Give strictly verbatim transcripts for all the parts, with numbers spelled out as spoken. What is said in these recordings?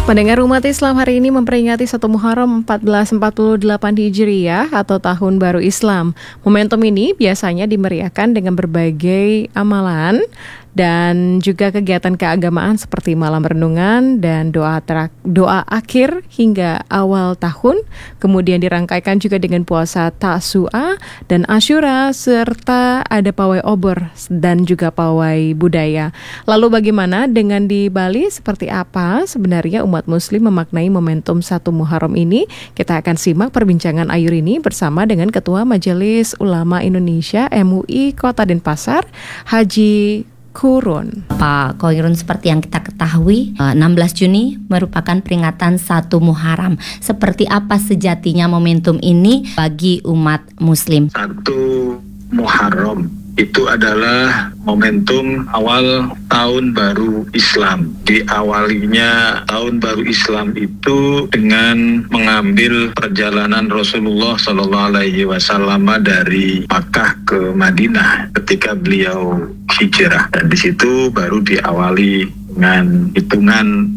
Pendengar umat Islam, hari ini memperingati satu Muharram seribu empat ratus empat puluh delapan Hijriah atau Tahun Baru Islam. Momentum ini biasanya dimeriahkan dengan berbagai amalan dan juga kegiatan keagamaan seperti malam renungan dan doa terak, doa akhir hingga awal tahun. Kemudian dirangkaikan juga dengan puasa Tasu'a dan Asyura, serta ada pawai obor dan juga pawai budaya. Lalu bagaimana dengan di Bali? Seperti apa sebenarnya umat Muslim memaknai momentum satu Muharram ini? Kita akan simak perbincangan Ayur ini bersama dengan Ketua Majelis Ulama Indonesia M U I Kota Denpasar, Haji Kurun. Pak Koirun, seperti yang kita ketahui, enam belas Juni merupakan peringatan satu Muharram. Seperti apa sejatinya momentum ini bagi umat Muslim? Satu Muharram itu adalah momentum awal tahun baru Islam. Diawalinya tahun baru Islam itu dengan mengambil perjalanan Rasulullah Shallallahu Alaihi Wasallam dari Makkah ke Madinah ketika beliau hijrah, dan di situ baru diawali dengan hitungan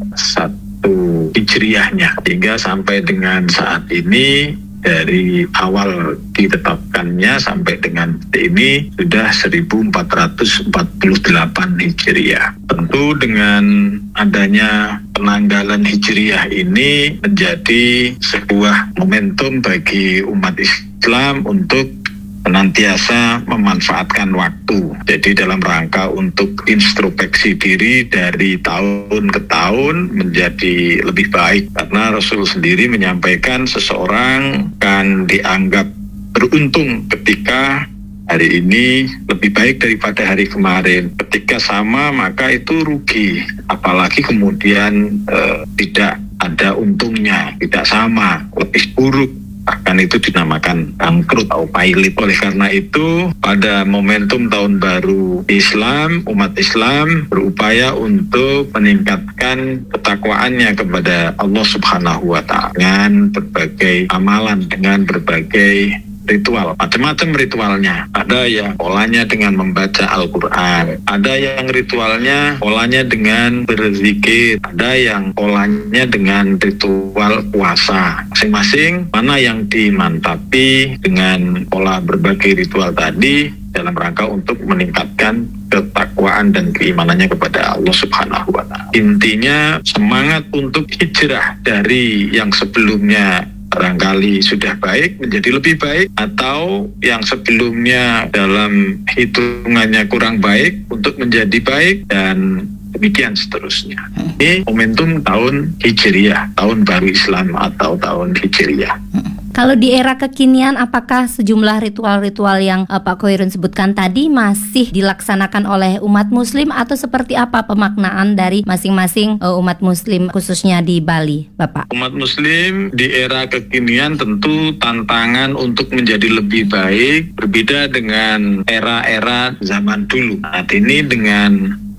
satu hijriahnya hingga sampai dengan saat ini. Dari awal ditetapkannya sampai dengan ini sudah seribu empat ratus empat puluh delapan Hijriah. Tentu dengan adanya penanggalan Hijriah ini menjadi sebuah momentum bagi umat Islam untuk senantiasa memanfaatkan waktu. Jadi dalam rangka untuk introspeksi diri dari tahun ke tahun menjadi lebih baik. Karena Rasul sendiri menyampaikan seseorang kan dianggap beruntung ketika hari ini lebih baik daripada hari kemarin. Ketika sama maka itu rugi. Apalagi kemudian eh, tidak ada untungnya, tidak sama, lebih buruk. Bahkan itu dinamakan bangkrut atau pailit. Oleh karena itu, pada momentum tahun baru Islam, umat Islam berupaya untuk meningkatkan ketakwaannya kepada Allah Subhanahu wa Ta'ala dengan berbagai amalan, dengan berbagai ritual, macam-macam ritualnya. Ada yang polanya dengan membaca Al-Quran, ada yang ritualnya polanya dengan berzikir, ada yang polanya dengan ritual puasa. Masing-masing mana yang dimantapi dengan pola berbagai ritual tadi dalam rangka untuk meningkatkan ketakwaan dan keimanannya kepada Allah Subhanahu wa Ta'ala. Intinya semangat untuk hijrah dari yang sebelumnya barangkali sudah baik menjadi lebih baik, atau yang sebelumnya dalam hitungannya kurang baik untuk menjadi baik, dan demikian seterusnya. Ini momentum tahun Hijriah, tahun baru Islam atau tahun Hijriah. Kalau di era kekinian, apakah sejumlah ritual-ritual yang uh, Pak Koirun sebutkan tadi masih dilaksanakan oleh umat Muslim, atau seperti apa pemaknaan dari masing-masing uh, umat Muslim khususnya di Bali, Bapak? Umat Muslim di era kekinian tentu tantangan untuk menjadi lebih baik berbeda dengan era-era zaman dulu. Saat ini dengan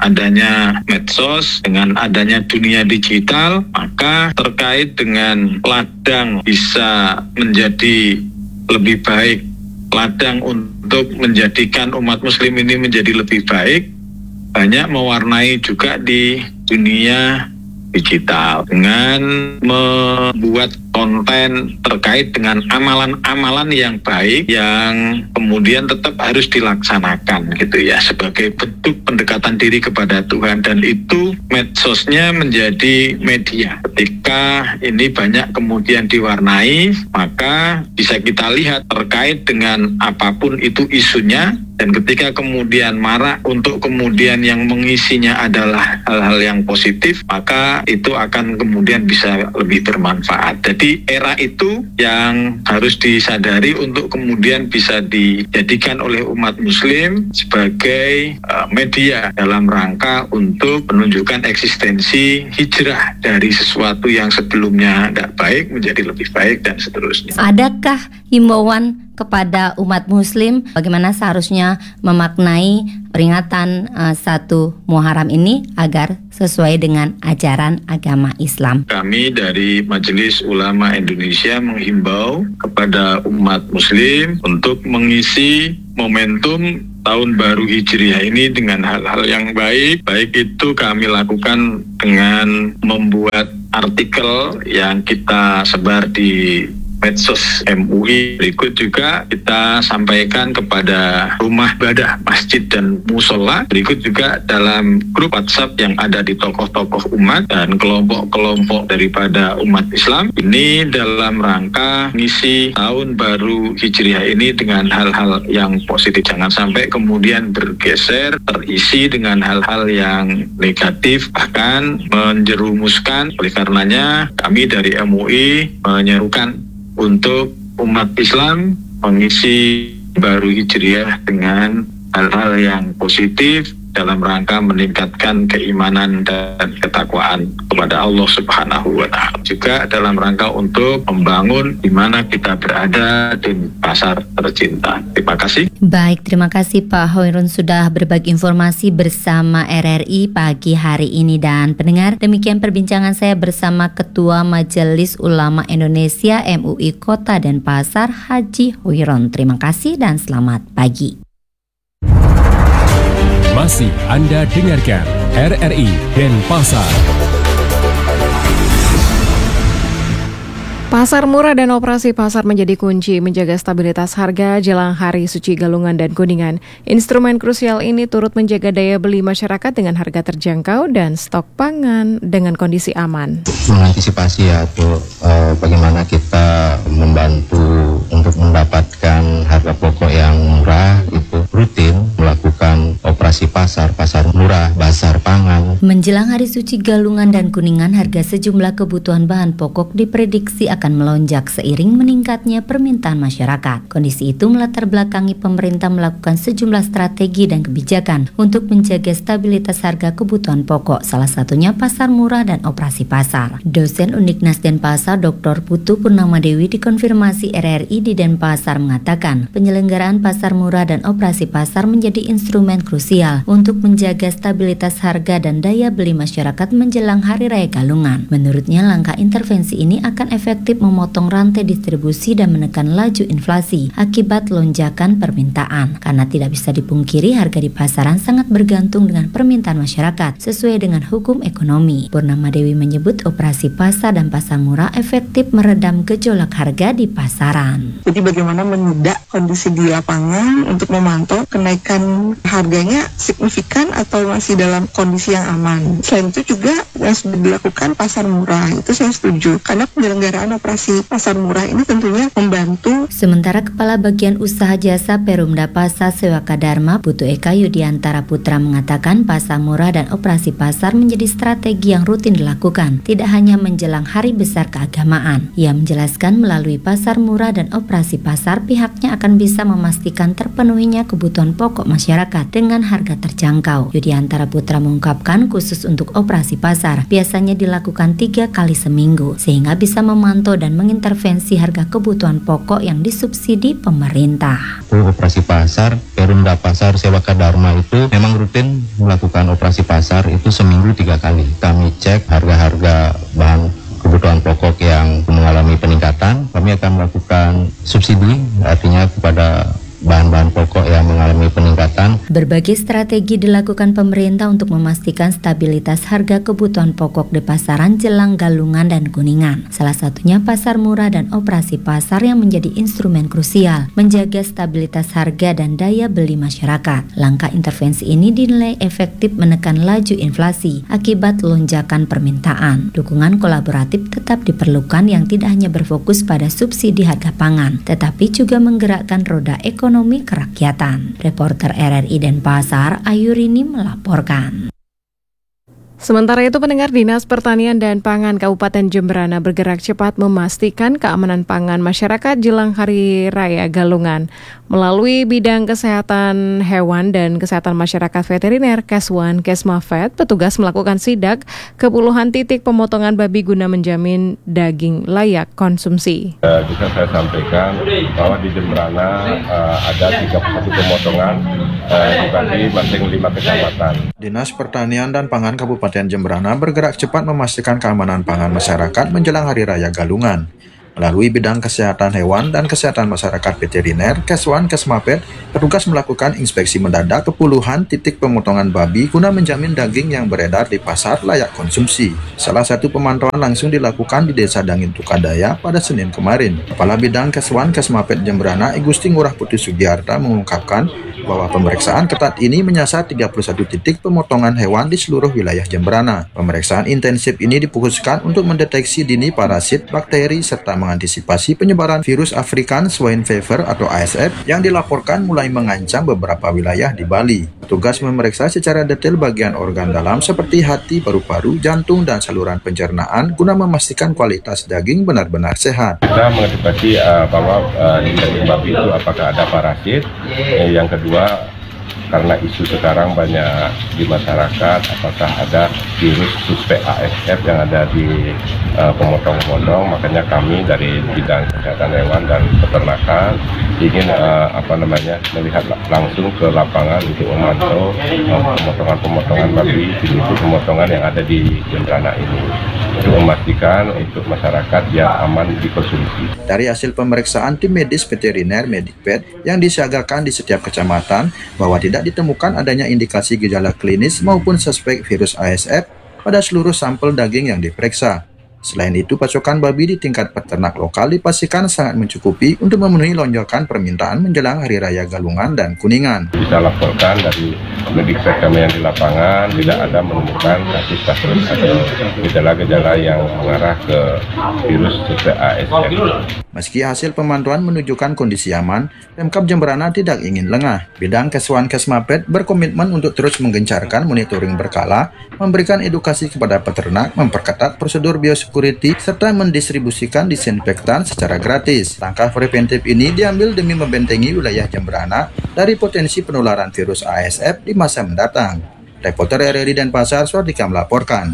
adanya medsos, dengan adanya dunia digital, maka terkait dengan ladang bisa menjadi lebih baik, ladang untuk menjadikan umat Muslim ini menjadi lebih baik, banyak mewarnai juga di dunia digital dengan membuat konten terkait dengan amalan-amalan yang baik yang kemudian tetap harus dilaksanakan gitu ya, sebagai bentuk pendekatan diri kepada Tuhan. Dan itu medsosnya menjadi media. Ketika ini banyak kemudian diwarnai, maka bisa kita lihat terkait dengan apapun itu isunya, dan ketika kemudian marak untuk kemudian yang mengisinya adalah hal-hal yang positif, maka itu akan kemudian bisa lebih bermanfaat. Jadi era itu yang harus disadari untuk kemudian bisa dijadikan oleh umat Muslim sebagai uh, media dalam rangka untuk menunjukkan eksistensi hijrah dari sesuatu yang sebelumnya tidak baik menjadi lebih baik dan seterusnya. Adakah himbauan kepada umat Muslim bagaimana seharusnya memaknai peringatan uh, satu Muharram ini agar sesuai dengan ajaran agama Islam? Kami dari Majelis Ulama Indonesia menghimbau kepada umat Muslim untuk mengisi momentum tahun baru Hijriah ini dengan hal-hal yang baik. Baik itu kami lakukan dengan membuat artikel yang kita sebar di medsos M U I. Berikut juga kita sampaikan kepada rumah ibadah, masjid dan musola. Berikut juga dalam grup WhatsApp yang ada di tokoh-tokoh umat dan kelompok-kelompok daripada umat Islam. Ini dalam rangka ngisi tahun baru Hijriah ini dengan hal-hal yang positif. Jangan sampai kemudian bergeser, terisi dengan hal-hal yang negatif, bahkan menjerumuskan. Oleh karenanya kami dari M U I menyerukan untuk umat Islam mengisi baru Hijriah dengan hal-hal yang positif dalam rangka meningkatkan keimanan dan ketakwaan kepada Allah Subhanahu wa Ta'ala. Juga dalam rangka untuk membangun di mana kita berada di pasar tercinta. Terima kasih. Baik, terima kasih Pak Hoirun sudah berbagi informasi bersama R R I pagi hari ini. Dan pendengar, demikian perbincangan saya bersama Ketua Majelis Ulama Indonesia M U I Kota Denpasar, Haji Hoirun. Terima kasih dan selamat pagi. Masih Anda dengarkan R R I Denpasar. Pasar murah dan operasi pasar menjadi kunci menjaga stabilitas harga jelang Hari Suci Galungan dan Kuningan. Instrumen krusial ini turut menjaga daya beli masyarakat dengan harga terjangkau dan stok pangan dengan kondisi aman. Mengantisipasi ya tuh eh, bagaimana kita membantu untuk mendapatkan harga pokok yang murah, itu rutin melakukan operasi pasar, pasar murah, pasar pangan. Menjelang Hari Suci Galungan dan Kuningan, harga sejumlah kebutuhan bahan pokok diprediksi akan melonjak seiring meningkatnya permintaan masyarakat. Kondisi itu melatar belakangi pemerintah melakukan sejumlah strategi dan kebijakan untuk menjaga stabilitas harga kebutuhan pokok, salah satunya pasar murah dan operasi pasar. Dosen Uniknas Denpasar Doktor Putu Purnamadewi dikonfirmasi R R I di Denpasar mengatakan penyelenggaraan pasar murah dan operasi pasar menjadi instrumen krusial untuk menjaga stabilitas harga dan daya beli masyarakat menjelang Hari Raya Galungan. Menurutnya, langkah intervensi ini akan efektif memotong rantai distribusi dan menekan laju inflasi akibat lonjakan permintaan. Karena tidak bisa dipungkiri harga di pasaran sangat bergantung dengan permintaan masyarakat sesuai dengan hukum ekonomi. Purnamadewi menyebut operasi pasar dan pasar murah efektif meredam gejolak harga di pasaran. Jadi bagaimana menyudak kondisi di lapangan untuk memantau kenaikan harganya signifikan atau masih dalam kondisi yang aman. Selain itu juga yang sudah dilakukan pasar murah, itu saya setuju. Karena penyelenggaraan operasi pasar murah ini tentunya membantu. Sementara Kepala Bagian Usaha Jasa Perumda Pasar Sewaka Dharma Putu Eka Yudiantara Putra mengatakan pasar murah dan operasi pasar menjadi strategi yang rutin dilakukan, tidak hanya menjelang hari besar keagamaan. Ia menjelaskan melalui pasar murah dan operasi pasar pihaknya akan bisa memastikan terpenuhinya kebutuhan pokok masyarakat dengan harga terjangkau. Yudiantara Putra mengungkapkan khusus untuk operasi pasar biasanya dilakukan tiga kali seminggu sehingga bisa memantau dan mengintervensi harga kebutuhan pokok yang disubsidi pemerintah. Operasi pasar, Perumda Pasar Sewaka Dharma itu memang rutin melakukan operasi pasar itu seminggu tiga kali. Kami cek harga-harga bahan kebutuhan pokok yang mengalami peningkatan. Kami akan melakukan subsidi, artinya kepada bahan-bahan pokok yang mengalami peningkatan. Berbagai strategi dilakukan pemerintah untuk memastikan stabilitas harga kebutuhan pokok di pasaran jelang Galungan dan Kuningan. Salah satunya pasar murah dan operasi pasar yang menjadi instrumen krusial menjaga stabilitas harga dan daya beli masyarakat. Langkah intervensi ini dinilai efektif menekan laju inflasi akibat lonjakan permintaan. Dukungan kolaboratif tetap diperlukan yang tidak hanya berfokus pada subsidi harga pangan, tetapi juga menggerakkan roda ekonomi Ekonomi kerakyatan. Reporter R R I Denpasar, Ayurini melaporkan. Sementara itu, pendengar, Dinas Pertanian dan Pangan Kabupaten Jemberana bergerak cepat memastikan keamanan pangan masyarakat jelang Hari Raya Galungan. Melalui bidang kesehatan hewan dan kesehatan masyarakat veteriner Keswan Kesmafet, petugas melakukan sidak ke puluhan titik pemotongan babi guna menjamin daging layak konsumsi. Uh, bisa saya sampaikan bahwa di Jemberana uh, ada tiga puluh satu pemotongan uh, dibagi masing lima kecamatan. Dinas Pertanian dan Pangan Kabupaten Jemberana bergerak cepat memastikan keamanan pangan masyarakat menjelang Hari Raya Galungan. Melalui bidang kesehatan hewan dan kesehatan masyarakat veteriner, Keswan Kesmapet, petugas melakukan inspeksi mendadak ke puluhan titik pemotongan babi guna menjamin daging yang beredar di pasar layak konsumsi. Salah satu pemantauan langsung dilakukan di Desa Dangin Tukadaya pada Senin kemarin. Kepala Bidang Keswan Kesmapet Jemberana, Igusti Ngurah Putih Sugiarta mengungkapkan bahwa pemeriksaan ketat ini menyasar tiga puluh satu titik pemotongan hewan di seluruh wilayah Jemberana. Pemeriksaan intensif ini difokuskan untuk mendeteksi dini parasit, bakteri, serta mengantisipasi penyebaran virus African Swine Fever atau A S F yang dilaporkan mulai mengancam beberapa wilayah di Bali. Petugas memeriksa secara detail bagian organ dalam seperti hati, paru-paru, jantung, dan saluran pencernaan guna memastikan kualitas daging benar-benar sehat. Kita mengantisipasi uh, bahwa uh, di daging babi itu apakah ada parasit. Eh, yang kedua, karena isu sekarang banyak di masyarakat, apakah ada virus suspek A S F yang ada di uh, pemotong-pemotong, makanya kami dari bidang kesehatan hewan dan peternakan ingin uh, apa namanya melihat langsung ke lapangan untuk memantau uh, pemotongan-pemotongan babi, jenis pemotongan yang ada di Jemberana ini, untuk memastikan untuk masyarakat yang aman dikonsumsi. Dari hasil pemeriksaan tim medis veteriner Medikvet yang disiagakan di setiap kecamatan bahwa tidak ditemukan adanya indikasi gejala klinis maupun suspek virus A S F pada seluruh sampel daging yang diperiksa. Selain itu, pasokan babi di tingkat peternak lokal dipastikan sangat mencukupi untuk memenuhi lonjakan permintaan menjelang Hari Raya Galungan dan Kuningan. Bisa laporkan dari Medikvet kami yang di lapangan tidak ada menemukan kasus-kasus atau gejala-gejala yang mengarah ke virus suspek A S F. Meski hasil pemantauan menunjukkan kondisi aman, Pemkab Jemberana tidak ingin lengah. Bidang Keswan Kesmapet berkomitmen untuk terus menggencarkan monitoring berkala, memberikan edukasi kepada peternak, memperketat prosedur biosecurity, serta mendistribusikan disinfektan secara gratis. Langkah preventif ini diambil demi membentengi wilayah Jemberana dari potensi penularan virus A S F di masa mendatang. Reporter R R I Denpasar, Swardika melaporkan.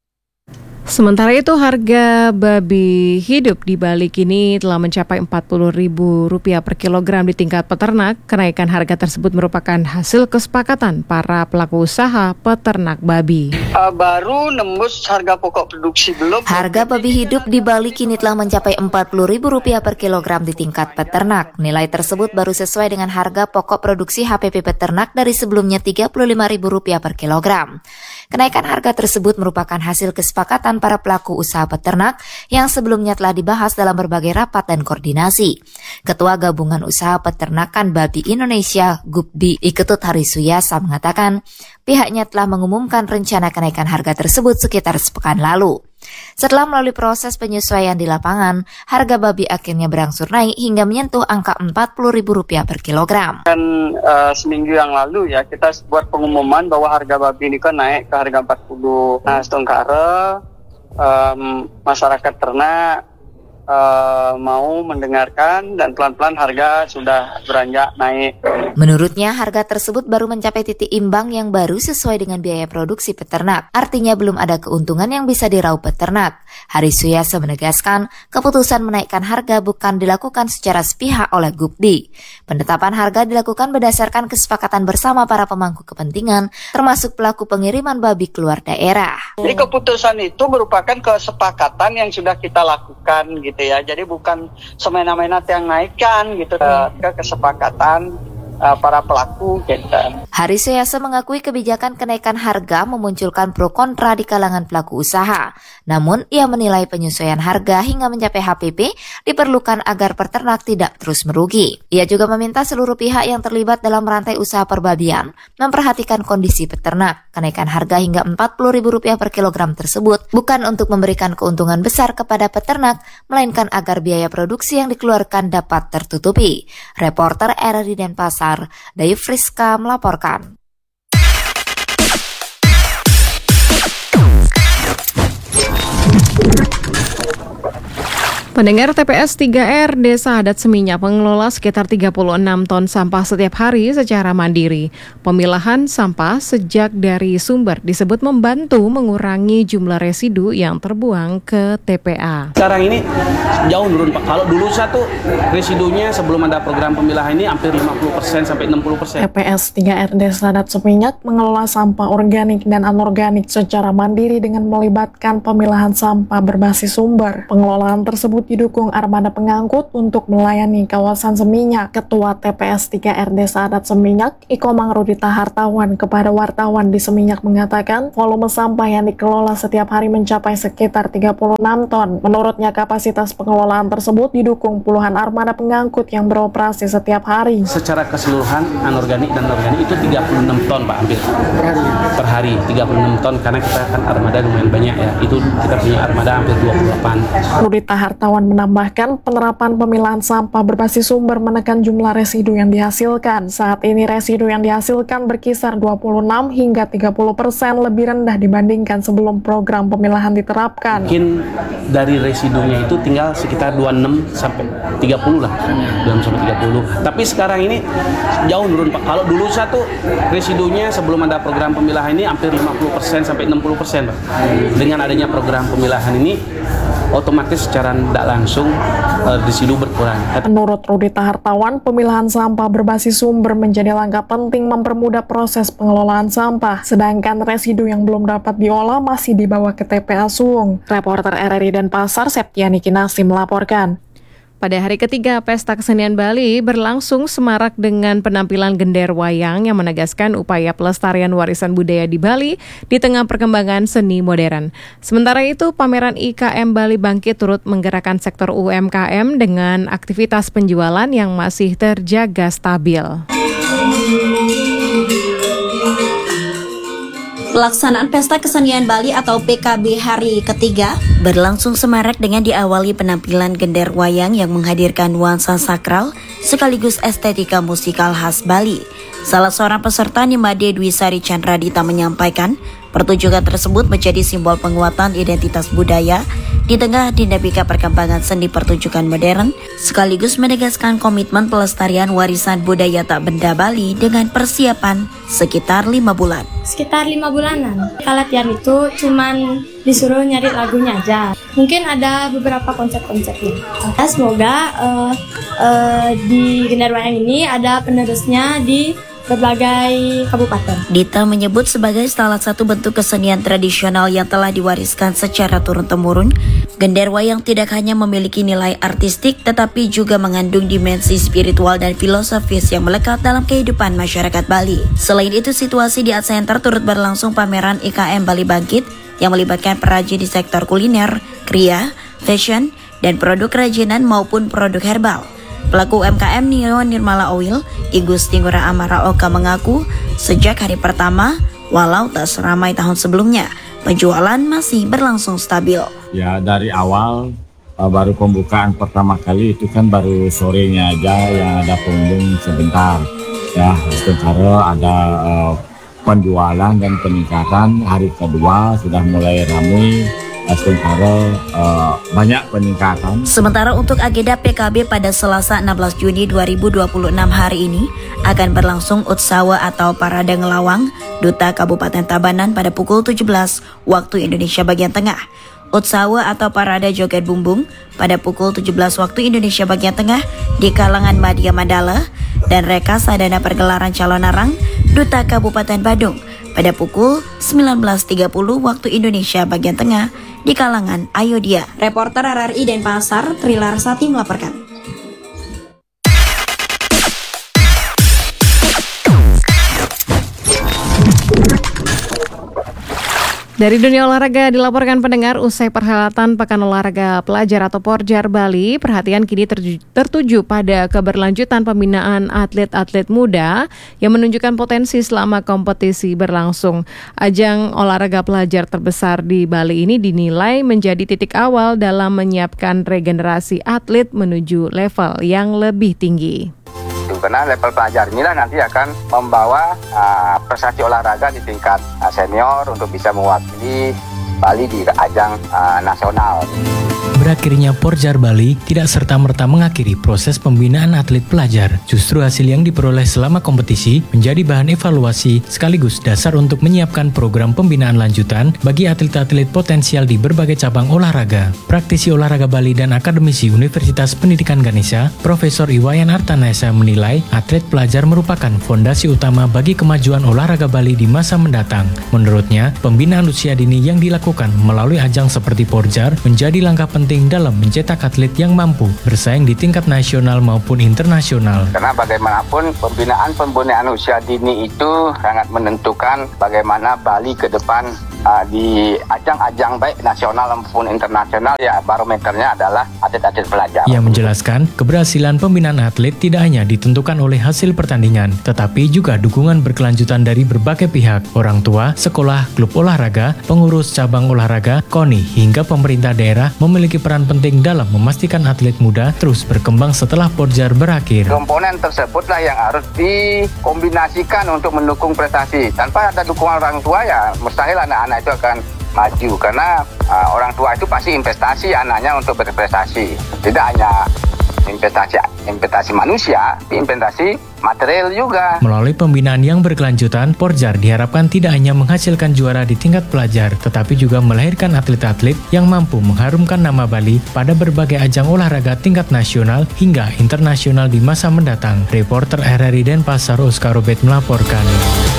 Sementara itu, harga babi hidup di Bali kini telah mencapai empat puluh ribu rupiah per kilogram di tingkat peternak. Kenaikan harga tersebut merupakan hasil kesepakatan para pelaku usaha peternak babi. Uh, baru nembus harga pokok produksi belum. Harga babi hidup di Bali kini telah mencapai empat puluh ribu rupiah per kilogram di tingkat peternak. Nilai tersebut baru sesuai dengan harga pokok produksi H P P peternak dari sebelumnya tiga puluh lima ribu rupiah per kilogram. Kenaikan harga tersebut merupakan hasil kesepakatan para pelaku usaha peternak yang sebelumnya telah dibahas dalam berbagai rapat dan koordinasi. Ketua Gabungan Usaha Peternakan Babi Indonesia G U P B I Iketut Hari Suyasa mengatakan pihaknya telah mengumumkan rencana kenaikan harga tersebut sekitar sepekan lalu. Setelah melalui proses penyesuaian di lapangan, harga babi akhirnya berangsur naik hingga menyentuh angka empat puluh ribu rupiah per kilogram. Dan uh, seminggu yang lalu ya kita buat pengumuman bahwa harga babi ini kan naik ke harga empat puluh. Nah, setengkara um, masyarakat ternak uh, mau mendengarkan dan pelan-pelan harga sudah beranjak naik. Menurutnya, harga tersebut baru mencapai titik imbang yang baru sesuai dengan biaya produksi peternak. Artinya belum ada keuntungan yang bisa diraup peternak. Hari Suyasa menegaskan, keputusan menaikkan harga bukan dilakukan secara sepihak oleh G U P B I. Penetapan harga dilakukan berdasarkan kesepakatan bersama para pemangku kepentingan, termasuk pelaku pengiriman babi keluar daerah. Jadi keputusan itu merupakan kesepakatan yang sudah kita lakukan gitu ya. Jadi bukan semena-mena yang naikkan gitu, ke kesepakatan Uh, para pelaku gitu. Hari Suyasa mengakui kebijakan kenaikan harga memunculkan pro kontra di kalangan pelaku usaha. Namun, ia menilai penyesuaian harga hingga mencapai H P P diperlukan agar peternak tidak terus merugi. Ia juga meminta seluruh pihak yang terlibat dalam rantai usaha perbabian memperhatikan kondisi peternak. Kenaikan harga hingga empat puluh ribu rupiah per kilogram tersebut bukan untuk memberikan keuntungan besar kepada peternak, melainkan agar biaya produksi yang dikeluarkan dapat tertutupi. Reporter R R I Denpasar, Dayu Friska melaporkan. Pendengar, T P S tiga R Desa Adat Seminyak mengelola sekitar tiga puluh enam ton sampah setiap hari secara mandiri. Pemilahan sampah sejak dari sumber disebut membantu mengurangi jumlah residu yang terbuang ke T P A. Sekarang ini jauh turun Pak. Kalau dulu satu residunya sebelum ada program pemilahan ini hampir lima puluh persen sampai enam puluh persen. T P S tiga R Desa Adat Seminyak mengelola sampah organik dan anorganik secara mandiri dengan melibatkan pemilahan sampah berbasis sumber. Pengelolaan tersebut tersebut didukung armada pengangkut untuk melayani kawasan Seminyak. Ketua T P S tiga R D Sadat Seminyak, Ikomang Rudita Hartawan, kepada wartawan di Seminyak mengatakan volume sampah yang dikelola setiap hari mencapai sekitar tiga puluh enam ton. Menurutnya kapasitas pengelolaan tersebut didukung puluhan armada pengangkut yang beroperasi setiap hari. Secara keseluruhan anorganik dan organik itu tiga puluh enam ton Pak, hampir per hari tiga puluh enam ton, karena kita kan armada lumayan banyak ya, itu kita punya armada hampir dua puluh delapan. Rudita Hartawan menambahkan penerapan pemilahan sampah berbasis sumber menekan jumlah residu yang dihasilkan. Saat ini residu yang dihasilkan berkisar dua puluh enam hingga tiga puluh persen lebih rendah dibandingkan sebelum program pemilahan diterapkan. Mungkin dari residunya itu tinggal sekitar dua puluh enam sampai tiga puluh lah, dua puluh enam sampai tiga puluh. Tapi sekarang ini jauh turun Pak. Kalau dulu satu residunya sebelum ada program pemilahan ini hampir lima puluh persen sampai enam puluh persen Pak. Dengan adanya program pemilahan ini otomatis secara tidak langsung uh, residu berkurang. Menurut Rudita Hartawan, pemilahan sampah berbasis sumber menjadi langkah penting mempermudah proses pengelolaan sampah, sedangkan residu yang belum dapat diolah masih dibawa ke T P A Suwung. Reporter R R I Denpasar, Septiani Kinasi melaporkan. Pada hari ketiga Pesta Kesenian Bali berlangsung semarak dengan penampilan gender wayang yang menegaskan upaya pelestarian warisan budaya di Bali di tengah perkembangan seni modern. Sementara itu, pameran I K M Bali Bangkit turut menggerakkan sektor U M K M dengan aktivitas penjualan yang masih terjaga stabil. Pelaksanaan Pesta Kesenian Bali atau P K B hari ketiga berlangsung semarak dengan diawali penampilan gender wayang yang menghadirkan nuansa sakral sekaligus estetika musikal khas Bali. Salah seorang peserta Nimade Dwi Sari Chandradita menyampaikan, pertunjukan tersebut menjadi simbol penguatan identitas budaya di tengah dinamika perkembangan seni pertunjukan modern, sekaligus menegaskan komitmen pelestarian warisan budaya tak benda Bali dengan persiapan sekitar lima bulan. Sekitar lima bulanan. Latihan itu cuman disuruh nyari lagunya aja. Mungkin ada beberapa konsep-konsepnya. Semoga uh, uh, di gender wayang ini ada penerusnya di berbagai kabupaten. Dita menyebut sebagai salah satu bentuk kesenian tradisional yang telah diwariskan secara turun-temurun, gender wayang tidak hanya memiliki nilai artistik tetapi juga mengandung dimensi spiritual dan filosofis yang melekat dalam kehidupan masyarakat Bali. Selain itu, situasi di Art Center turut berlangsung pameran I K M Bali Bangkit yang melibatkan perajin di sektor kuliner, kria, fashion, dan produk kerajinan maupun produk herbal. Pelaku U M K M Nio Nirmala Oil, Igus Tinggura Amara Oka mengaku sejak hari pertama, walau tak seramai tahun sebelumnya, penjualan masih berlangsung stabil. Ya, dari awal uh, baru pembukaan pertama kali itu kan baru sorenya aja yang ada pengunjung sebentar. Ya, sementara ada uh, penjualan dan peningkatan. Hari kedua sudah mulai ramai. Sementara uh, banyak peningkatan. Sementara untuk agenda P K B pada Selasa enam belas Juni dua ribu dua puluh enam hari ini akan berlangsung Utsawa atau Parade Ngelawang Duta Kabupaten Tabanan pada pukul tujuh belas waktu Indonesia bagian tengah. Utsawa atau Parade Joget Bumbung pada pukul tujuh belas waktu Indonesia bagian tengah di kalangan Madya Mandala, dan Reka Sadana Pergelaran Calon Arang Duta Kabupaten Badung pada pukul sembilan belas tiga puluh waktu Indonesia bagian tengah di kalangan Ayodhya. Reporter R R I Denpasar, Trilar Sati melaporkan. Dari dunia olahraga dilaporkan pendengar, usai perhelatan Pekan Olahraga Pelajar atau Porjar Bali, perhatian kini terju- tertuju pada keberlanjutan pembinaan atlet-atlet muda yang menunjukkan potensi selama kompetisi berlangsung. Ajang olahraga pelajar terbesar di Bali ini dinilai menjadi titik awal dalam menyiapkan regenerasi atlet menuju level yang lebih tinggi. Karena level pelajar inilah nanti akan membawa uh, prestasi olahraga di tingkat uh, senior untuk bisa mewakili Bali di ajang uh, nasional. Berakhirnya Porjar Bali tidak serta-merta mengakhiri proses pembinaan atlet pelajar. Justru hasil yang diperoleh selama kompetisi menjadi bahan evaluasi sekaligus dasar untuk menyiapkan program pembinaan lanjutan bagi atlet-atlet potensial di berbagai cabang olahraga. Praktisi olahraga Bali dan akademisi Universitas Pendidikan Ganesha, Profesor Iwayan Artanesa menilai atlet pelajar merupakan fondasi utama bagi kemajuan olahraga Bali di masa mendatang. Menurutnya, pembinaan usia dini yang dilakukan melalui ajang seperti Porjar menjadi langkah penting penting dalam mencetak atlet yang mampu bersaing di tingkat nasional maupun internasional. Karena bagaimanapun pembinaan-pembinaan usia dini itu sangat menentukan bagaimana Bali ke depan uh, di ajang-ajang baik nasional maupun internasional. Ya, barometernya adalah atlet-atlet pelajar. Ia menjelaskan keberhasilan pembinaan atlet tidak hanya ditentukan oleh hasil pertandingan, tetapi juga dukungan berkelanjutan dari berbagai pihak, orang tua, sekolah, klub olahraga, pengurus cabang olahraga, KONI, hingga pemerintah daerah memiliki peran penting dalam memastikan atlet muda terus berkembang setelah Porjar berakhir. Komponen tersebutlah yang harus dikombinasikan untuk mendukung prestasi. Tanpa ada dukungan orang tua, ya mustahil anak-anak itu akan maju, karena uh, orang tua itu pasti investasi anaknya untuk berprestasi. Tidak hanya investasi investasi manusia, tapi investasi material juga. Melalui pembinaan yang berkelanjutan, Porjar diharapkan tidak hanya menghasilkan juara di tingkat pelajar, tetapi juga melahirkan atlet-atlet yang mampu mengharumkan nama Bali pada berbagai ajang olahraga tingkat nasional hingga internasional di masa mendatang. Reporter R R I Denpasar Oscar Robert melaporkan.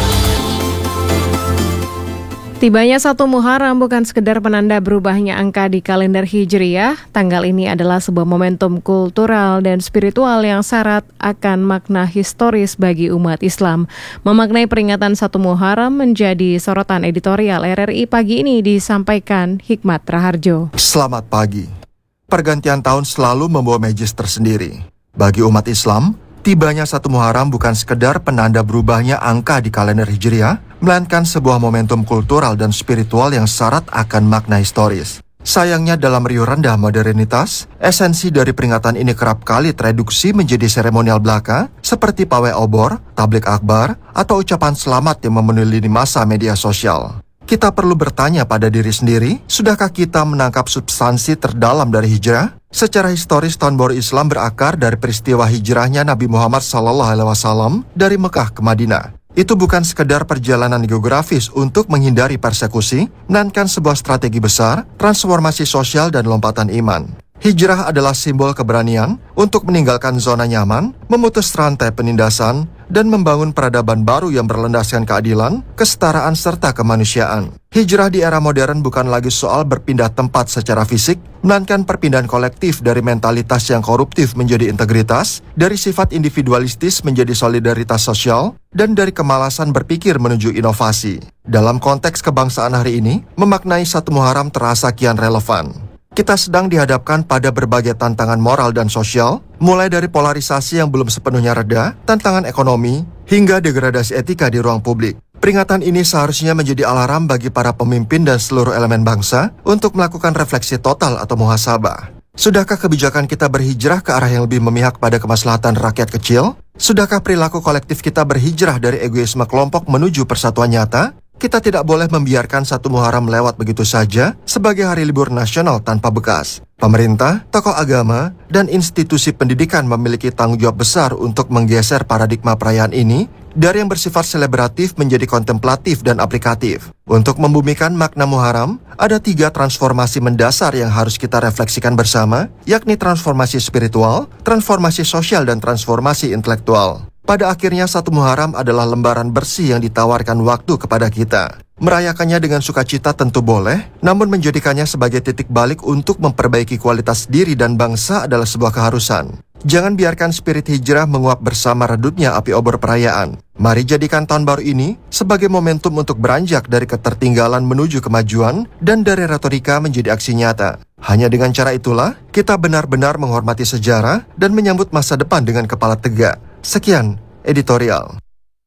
Tibanya satu Muharram bukan sekedar penanda berubahnya angka di kalender Hijriyah. Tanggal ini adalah sebuah momentum kultural dan spiritual yang syarat akan makna historis bagi umat Islam. Memaknai peringatan satu Muharram menjadi sorotan editorial R R I pagi ini disampaikan Hikmat Raharjo. Selamat pagi. Pergantian tahun selalu membawa magis tersendiri. Bagi umat Islam, tibanya satu Muharram bukan sekedar penanda berubahnya angka di kalender Hijriyah, melainkan sebuah momentum kultural dan spiritual yang syarat akan makna historis. Sayangnya dalam riuh rendah modernitas, esensi dari peringatan ini kerap kali tereduksi menjadi seremonial belaka seperti pawai obor, tablik akbar, atau ucapan selamat yang memenuhi lini masa media sosial. Kita perlu bertanya pada diri sendiri, sudahkah kita menangkap substansi terdalam dari hijrah? Secara historis, tahun baru Islam berakar dari peristiwa hijrahnya Nabi Muhammad shallallahu alaihi wasallam dari Mekah ke Madinah. Itu bukan sekedar perjalanan geografis untuk menghindari persekusi, melainkan sebuah strategi besar, transformasi sosial dan lompatan iman. Hijrah adalah simbol keberanian untuk meninggalkan zona nyaman, memutus rantai penindasan, dan membangun peradaban baru yang berlandaskan keadilan, kesetaraan, serta kemanusiaan. Hijrah di era modern bukan lagi soal berpindah tempat secara fisik, melainkan perpindahan kolektif dari mentalitas yang koruptif menjadi integritas, dari sifat individualistis menjadi solidaritas sosial, dan dari kemalasan berpikir menuju inovasi. Dalam konteks kebangsaan hari ini, memaknai satu Muharram terasa kian relevan. Kita sedang dihadapkan pada berbagai tantangan moral dan sosial, mulai dari polarisasi yang belum sepenuhnya reda, tantangan ekonomi, hingga degradasi etika di ruang publik. Peringatan ini seharusnya menjadi alarm bagi para pemimpin dan seluruh elemen bangsa untuk melakukan refleksi total atau muhasabah. Sudahkah kebijakan kita berhijrah ke arah yang lebih memihak pada kemaslahatan rakyat kecil? Sudahkah perilaku kolektif kita berhijrah dari egoisme kelompok menuju persatuan nyata? Kita tidak boleh membiarkan satu Muharram lewat begitu saja sebagai hari libur nasional tanpa bekas. Pemerintah, tokoh agama, dan institusi pendidikan memiliki tanggung jawab besar untuk menggeser paradigma perayaan ini dari yang bersifat selebratif menjadi kontemplatif dan aplikatif. Untuk membumikan makna Muharram, ada tiga transformasi mendasar yang harus kita refleksikan bersama, yakni transformasi spiritual, transformasi sosial, dan transformasi intelektual. Pada akhirnya satu Muharram adalah lembaran bersih yang ditawarkan waktu kepada kita. Merayakannya dengan sukacita tentu boleh, namun menjadikannya sebagai titik balik untuk memperbaiki kualitas diri dan bangsa adalah sebuah keharusan. Jangan biarkan spirit hijrah menguap bersama redupnya api obor perayaan. Mari jadikan tahun baru ini sebagai momentum untuk beranjak dari ketertinggalan menuju kemajuan dan dari retorika menjadi aksi nyata. Hanya dengan cara itulah kita benar-benar menghormati sejarah dan menyambut masa depan dengan kepala tegak. Sekian editorial.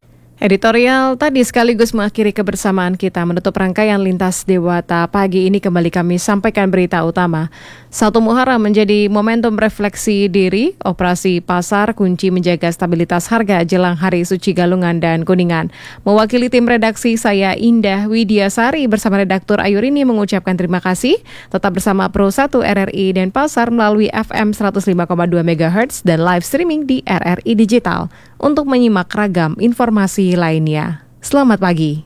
Editorial tadi sekaligus mengakhiri kebersamaan kita. Menutup rangkaian Lintas Dewata pagi ini kembali kami sampaikan berita utama. Satu Muharram menjadi momentum refleksi diri, operasi pasar kunci menjaga stabilitas harga jelang Hari Suci Galungan dan Kuningan. Mewakili tim redaksi saya Indah Widiasari bersama redaktur Ayurini mengucapkan terima kasih. Tetap bersama Pro satu R R I Denpasar melalui F M seratus lima koma dua megahertz dan live streaming di R R I Digital untuk menyimak ragam informasi lainnya. Selamat pagi.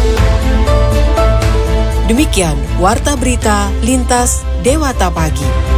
Demikian Warta Berita Lintas Dewata Pagi.